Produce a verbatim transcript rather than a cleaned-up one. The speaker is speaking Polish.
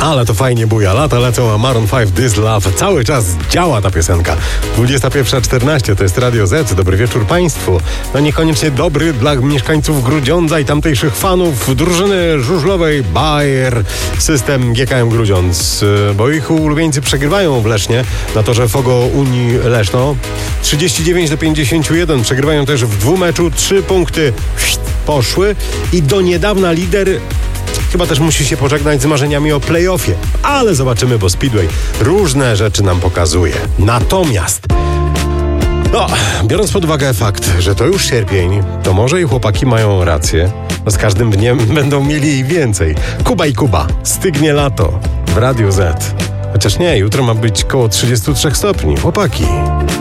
Ale to fajnie buja. Lata lecą, a Maroon pięć This Love. Cały czas działa ta piosenka. dwudziesta pierwsza czternaście to jest Radio Z. Dobry wieczór Państwu. No niekoniecznie dobry dla mieszkańców Grudziądza i tamtejszych fanów drużyny żużlowej Bayer System G K M Grudziądz, bo ich ulubieńcy przegrywają w Lesznie na torze Fogo Unii Leszno. trzydzieści dziewięć do pięćdziesięciu jeden. Przegrywają też w dwumeczu. Trzy punkty poszły i do niedawna lider chyba też musi się pożegnać z marzeniami o play-offie. Ale zobaczymy, bo Speedway różne rzeczy nam pokazuje. Natomiast no, biorąc pod uwagę fakt, że to już sierpień, to może i chłopaki mają rację. No z każdym dniem będą mieli więcej. Kuba i Kuba. Stygnie lato w Radiu Z. Chociaż nie, jutro ma być koło trzydzieści trzy stopni. Chłopaki.